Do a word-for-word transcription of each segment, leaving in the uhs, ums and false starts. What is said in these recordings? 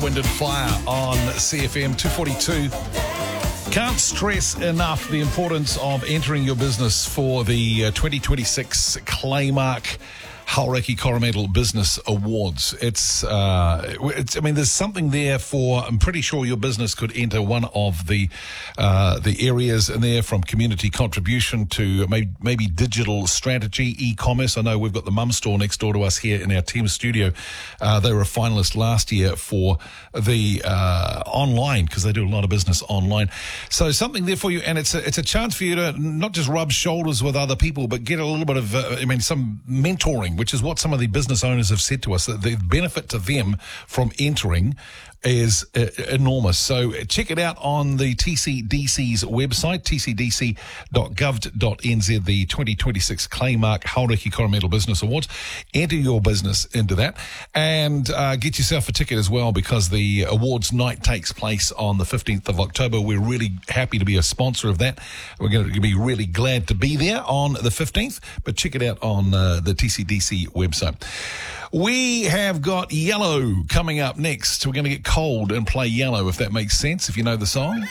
Wind and Fire on C F M two forty-two. Can't stress enough the importance of entering your business for the uh, twenty twenty-six Claymark Hauraki Coromandel Business Awards. It's, uh, it's, I mean, there's something there for, I'm pretty sure your business could enter one of the, uh, the areas in there, from community contribution to maybe, maybe digital strategy, e-commerce. I know we've got the Mum Store next door to us here in our team studio. Uh, they were a finalist last year for the, uh, online, because they do a lot of business online. So something there for you, and it's a, it's a chance for you to not just rub shoulders with other people, but get a little bit of, uh, I mean, some mentoring, which is what some of the business owners have said to us, that the benefit to them from entering is uh, enormous. So check it out on the T C D C's website, t c d c dot gov dot n z, the twenty twenty-six Claymark Hauraki Coromandel Business Awards. Enter your business into that, and uh, get yourself a ticket as well, because the awards night takes place on the fifteenth of October. We're really happy to be a sponsor of that. We're going to be really glad to be there on the fifteenth, but check it out on uh, the T C D C website. We have got Yellow coming up next. We're going to get cold and play Yellow, if that makes sense, if you know the song.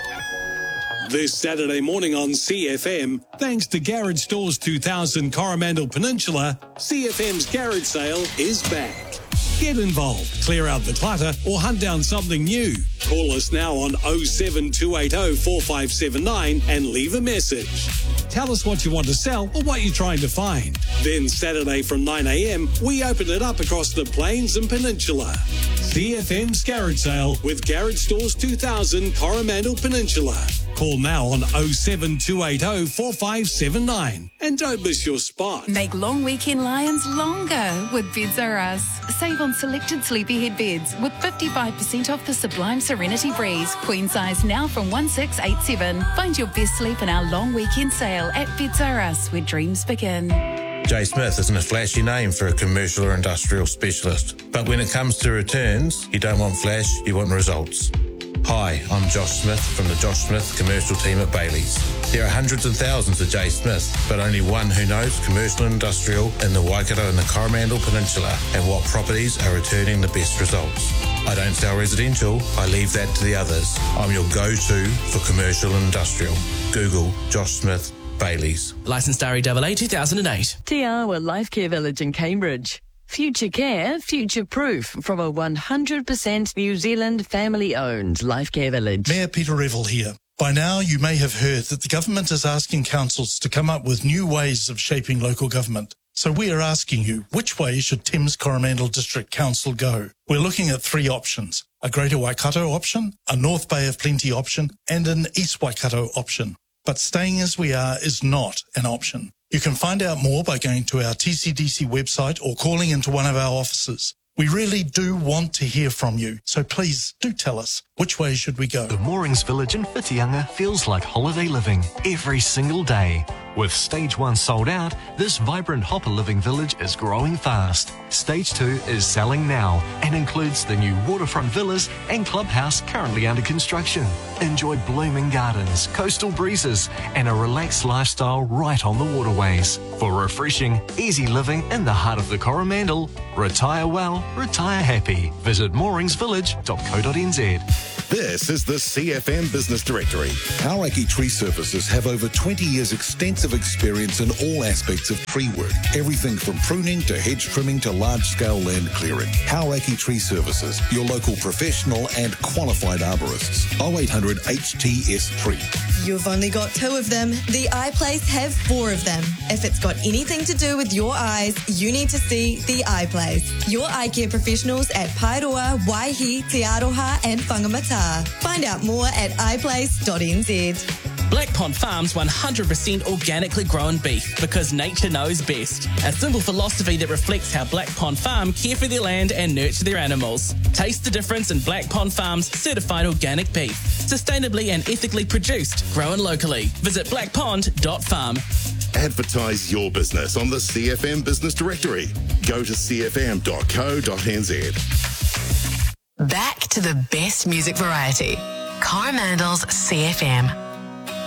This Saturday morning on C F M, thanks to Garage Stores two thousand Coromandel Peninsula, C F M's garage sale is back. Get involved, clear out the clutter, or hunt down something new. Call us now on oh seven two eight oh four five seven nine and leave a message. Tell us what you want to sell or what you're trying to find. Then Saturday from nine a.m, we open it up across the Plains and Peninsula. C F M's garage sale with Garage Stores two thousand Coromandel Peninsula. Call now on oh seven two eight oh four five seven nine and don't miss your spot. Make long weekend lions longer with Beds R Us. Save on selected sleepyhead beds with fifty-five percent off the Sublime Serenity Breeze. Queen size now from one six eight seven. Find your best sleep in our long weekend sale at Beds R Us, where dreams begin. J Smith isn't a flashy name for a commercial or industrial specialist. But when it comes to returns, you don't want flash, you want results. Hi, I'm Josh Smith from the Josh Smith commercial team at Bailey's. There are hundreds of thousands of J Smith, but only one who knows commercial and industrial in the Waikato and the Coromandel Peninsula and what properties are returning the best results. I don't sell residential, I leave that to the others. I'm your go-to for commercial and industrial. Google Josh Smith Bailey's. Licensed R E A A two thousand eight. Te Awa Life Care Village in Cambridge. Future care, future proof from a one hundred percent New Zealand family-owned life care village. Mayor Peter Revel here. By now, you may have heard that the government is asking councils to come up with new ways of shaping local government. So we are asking you, which way should Thames Coromandel District Council go? We're looking at three options: a Greater Waikato option, a North Bay of Plenty option, and an East Waikato option. But staying as we are is not an option. You can find out more by going to our T C D C website or calling into one of our offices. We really do want to hear from you, so please do tell us, which way should we go? The Moorings Village in Whitianga feels like holiday living every single day. With Stage one sold out, this vibrant hopper living village is growing fast. Stage two is selling now and includes the new waterfront villas and clubhouse currently under construction. Enjoy blooming gardens, coastal breezes, and a relaxed lifestyle right on the waterways. For refreshing, easy living in the heart of the Coromandel, retire well, retire happy. Visit moorings village dot co dot n z. This is the C F M Business Directory. Hauraki Tree Services have over twenty years extensive experience in all aspects of tree work. Everything from pruning to hedge trimming to large-scale land clearing. Hauraki Tree Services, your local professional and qualified arborists. oh eight hundred H T S Tree. You've only got two of them. The iPlace have four of them. If it's got anything to do with your eyes, you need to see the iPlace. Your eye care professionals at Paeroa, Waihi, Te Aroha and Whangamata. Find out more at i place dot n z. Black Pond Farms one hundred percent organically grown beef, because nature knows best. A simple philosophy that reflects how Black Pond Farm care for their land and nurture their animals. Taste the difference in Black Pond Farm's certified organic beef. Sustainably and ethically produced, grown locally. Visit black pond dot farm. Advertise your business on the C F M Business Directory. Go to c f m dot co dot n z. Back to the best music variety. Coromandel's C F M.